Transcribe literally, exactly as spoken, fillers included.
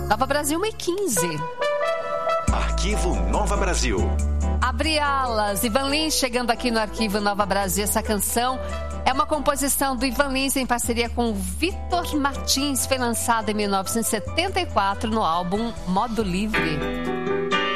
Nova Brasil, uma e quinze. Arquivo Nova Brasil. Abre alas. Ivan Lins chegando aqui no Arquivo Nova Brasil. Essa canção é uma composição do Ivan Lins em parceria com o Vitor Martins. Foi lançada em mil novecentos e setenta e quatro no álbum Modo Livre.